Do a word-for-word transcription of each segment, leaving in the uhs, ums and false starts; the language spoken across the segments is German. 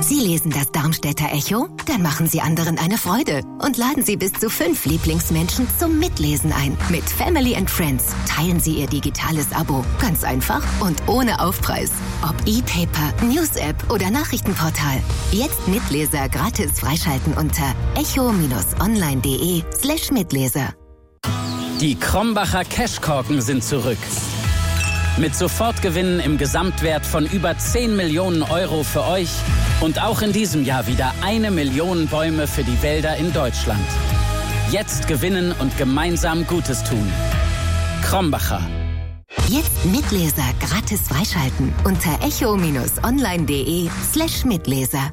Sie lesen das Darmstädter Echo? Dann machen Sie anderen eine Freude und laden Sie bis zu fünf Lieblingsmenschen zum Mitlesen ein. Mit Family and Friends teilen Sie Ihr digitales Abo. Ganz einfach und ohne Aufpreis. Ob E-Paper, News-App oder Nachrichtenportal. Jetzt Mitleser gratis freischalten unter echo-online.de slash Mitleser. Die Krombacher Cashkorken sind zurück. Mit Sofortgewinnen im Gesamtwert von über zehn Millionen Euro für euch und auch in diesem Jahr wieder eine Million Bäume für die Wälder in Deutschland. Jetzt gewinnen und gemeinsam Gutes tun. Krombacher. Jetzt Mitleser gratis freischalten unter echo-online.de slash Mitleser.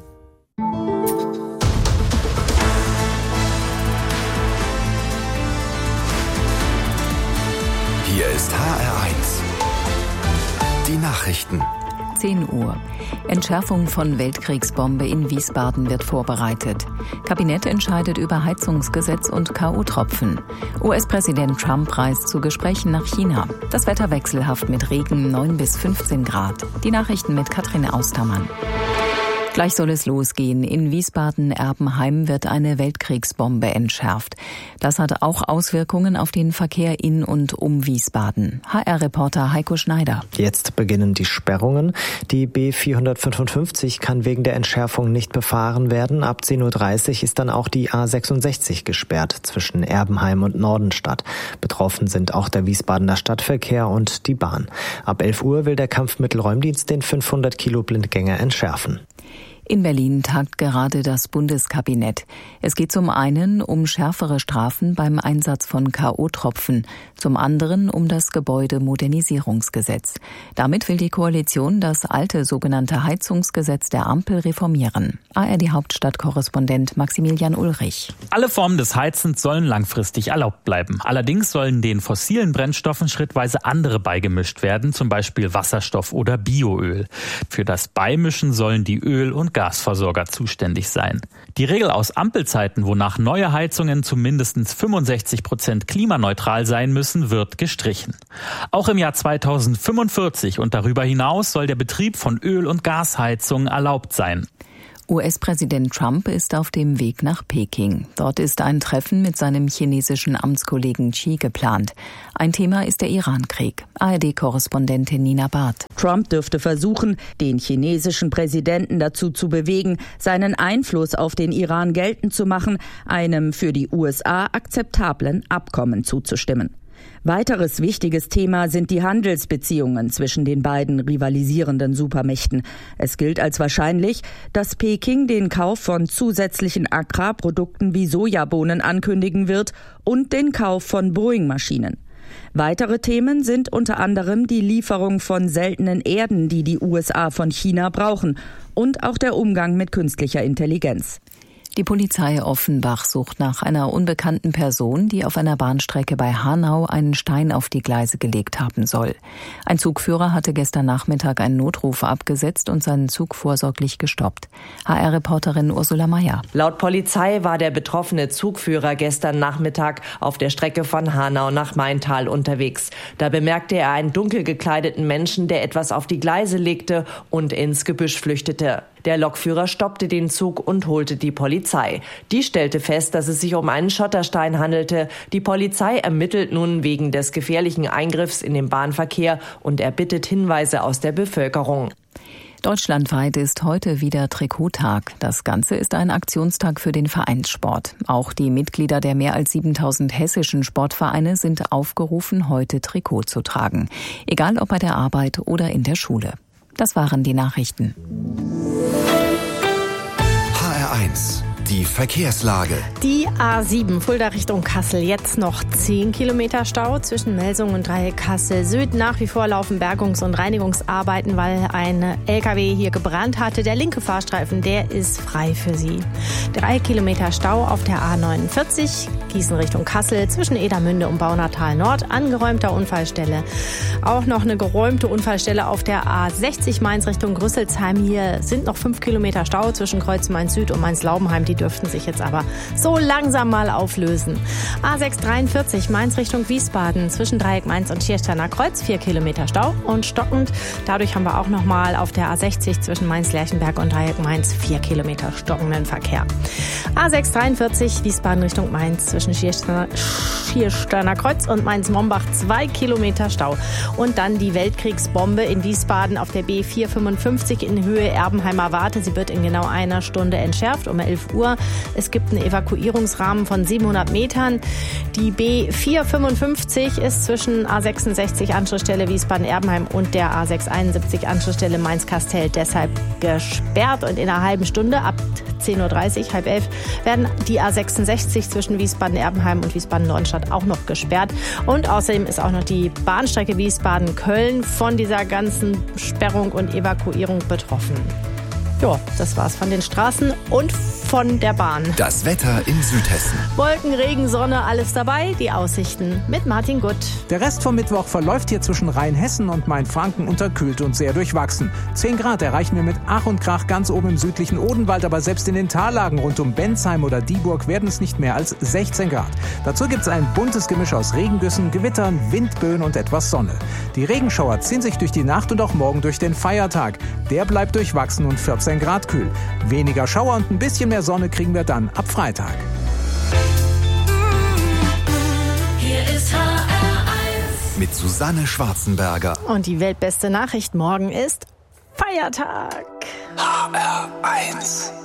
Hier ist H R eins. Die Nachrichten. zehn Uhr. Entschärfung von Weltkriegsbombe in Wiesbaden wird vorbereitet. Kabinett entscheidet über Heizungsgesetz und K O-Tropfen. U S-Präsident Trump reist zu Gesprächen nach China. Das Wetter wechselhaft mit Regen, neun bis fünfzehn Grad. Die Nachrichten mit Katrin Austermann. Gleich soll es losgehen. In Wiesbaden-Erbenheim wird eine Weltkriegsbombe entschärft. Das hat auch Auswirkungen auf den Verkehr in und um Wiesbaden. H R-Reporter Heiko Schneider. Jetzt beginnen die Sperrungen. Die B vierhundertfünfundfünfzig kann wegen der Entschärfung nicht befahren werden. Ab zehn Uhr dreißig ist dann auch die A sechsundsechzig gesperrt zwischen Erbenheim und Nordenstadt. Betroffen sind auch der Wiesbadener Stadtverkehr und die Bahn. Ab elf Uhr will der Kampfmittelräumdienst den fünfhundert Kilo Blindgänger entschärfen. In Berlin tagt gerade das Bundeskabinett. Es geht zum einen um schärfere Strafen beim Einsatz von K O-Tropfen, zum anderen um das Gebäudemodernisierungsgesetz. Damit will die Koalition das alte sogenannte Heizungsgesetz der Ampel reformieren. A R D-Hauptstadtkorrespondent Maximilian Ulrich. Alle Formen des Heizens sollen langfristig erlaubt bleiben. Allerdings sollen den fossilen Brennstoffen schrittweise andere beigemischt werden, zum Beispiel Wasserstoff oder Bioöl. Für das Beimischen sollen die Öl- und Gasversorger zuständig sein. Die Regel aus Ampelzeiten, wonach neue Heizungen zu mindestens fünfundsechzig Prozent klimaneutral sein müssen, wird gestrichen. Auch im Jahr zweitausendfünfundvierzig und darüber hinaus soll der Betrieb von Öl- und Gasheizungen erlaubt sein. U S-Präsident Trump ist auf dem Weg nach Peking. Dort ist ein Treffen mit seinem chinesischen Amtskollegen Xi geplant. Ein Thema ist der Iran-Krieg. A R D-Korrespondentin Nina Barth. Trump dürfte versuchen, den chinesischen Präsidenten dazu zu bewegen, seinen Einfluss auf den Iran geltend zu machen, einem für die U S A akzeptablen Abkommen zuzustimmen. Weiteres wichtiges Thema sind die Handelsbeziehungen zwischen den beiden rivalisierenden Supermächten. Es gilt als wahrscheinlich, dass Peking den Kauf von zusätzlichen Agrarprodukten wie Sojabohnen ankündigen wird und den Kauf von Boeing-Maschinen. Weitere Themen sind unter anderem die Lieferung von seltenen Erden, die die U S A von China brauchen, und auch der Umgang mit künstlicher Intelligenz. Die Polizei Offenbach sucht nach einer unbekannten Person, die auf einer Bahnstrecke bei Hanau einen Stein auf die Gleise gelegt haben soll. Ein Zugführer hatte gestern Nachmittag einen Notruf abgesetzt und seinen Zug vorsorglich gestoppt. H R-Reporterin Ursula Mayer. Laut Polizei war der betroffene Zugführer gestern Nachmittag auf der Strecke von Hanau nach Maintal unterwegs. Da bemerkte er einen dunkel gekleideten Menschen, der etwas auf die Gleise legte und ins Gebüsch flüchtete. Der Lokführer stoppte den Zug und holte die Polizei. Die stellte fest, dass es sich um einen Schotterstein handelte. Die Polizei ermittelt nun wegen des gefährlichen Eingriffs in den Bahnverkehr und erbittet Hinweise aus der Bevölkerung. Deutschlandweit ist heute wieder Trikottag. Das Ganze ist ein Aktionstag für den Vereinssport. Auch die Mitglieder der mehr als siebentausend hessischen Sportvereine sind aufgerufen, heute Trikot zu tragen. Egal ob bei der Arbeit oder in der Schule. Das waren die Nachrichten. H R eins. Die Verkehrslage. Die A sieben Fulda Richtung Kassel. Jetzt noch zehn Kilometer Stau zwischen Melsungen und Dreieck Kassel Süd. Nach wie vor laufen Bergungs- und Reinigungsarbeiten, weil ein L K W hier gebrannt hatte. Der linke Fahrstreifen, der ist frei für Sie. Drei Kilometer Stau auf der A neunundvierzig Gießen Richtung Kassel zwischen Edermünde und Baunatal Nord. Angeräumter Unfallstelle. Auch noch eine geräumte Unfallstelle auf der A sechzig Mainz Richtung Grüsselsheim. Hier sind noch fünf Kilometer Stau zwischen Kreuz Mainz Süd und Mainz Laubenheim. Die dürften sich jetzt aber so langsam mal auflösen. A sechs dreiundvierzig Mainz Richtung Wiesbaden zwischen Dreieck Mainz und Schiersteiner Kreuz. vier Kilometer Stau und stockend. Dadurch haben wir auch noch mal auf der A sechzig zwischen Mainz-Lerchenberg und Dreieck Mainz vier Kilometer stockenden Verkehr. A sechs dreiundvierzig Wiesbaden Richtung Mainz zwischen Schiersteiner, Schiersteiner Kreuz und Mainz-Mombach zwei Kilometer Stau. Und dann die Weltkriegsbombe in Wiesbaden auf der B vierhundertfünfundfünfzig in Höhe Erbenheimer Warte. Sie wird in genau einer Stunde entschärft um elf Uhr. Es gibt einen Evakuierungsrahmen von siebenhundert Metern. Die B vierhundertfünfundfünfzig ist zwischen A sechsundsechzig Anschlussstelle Wiesbaden-Erbenheim und der A sechshunderteinundsiebzig Anschlussstelle Mainz-Kastel deshalb gesperrt. Und in einer halben Stunde ab zehn Uhr dreißig, halb elf, werden die A sechsundsechzig zwischen Wiesbaden-Erbenheim und Wiesbaden-Nordenstadt auch noch gesperrt. Und außerdem ist auch noch die Bahnstrecke Wiesbaden-Köln von dieser ganzen Sperrung und Evakuierung betroffen. Ja, das war's von den Straßen und von der Bahn. Das Wetter in Südhessen. Wolken, Regen, Sonne, alles dabei. Die Aussichten mit Martin Gutt. Der Rest vom Mittwoch verläuft hier zwischen Rheinhessen und Mainfranken unterkühlt und sehr durchwachsen. zehn Grad erreichen wir mit Ach und Krach ganz oben im südlichen Odenwald, aber selbst in den Tallagen rund um Bensheim oder Dieburg werden es nicht mehr als sechzehn Grad. Dazu gibt es ein buntes Gemisch aus Regengüssen, Gewittern, Windböen und etwas Sonne. Die Regenschauer ziehen sich durch die Nacht und auch morgen durch den Feiertag. Der bleibt durchwachsen und vierzehn Grad kühl. Weniger Schauer und ein bisschen mehr Sonne kriegen wir dann ab Freitag. Hier ist H R eins mit Susanne Schwarzenberger. Und die weltbeste Nachricht morgen ist Feiertag. H R eins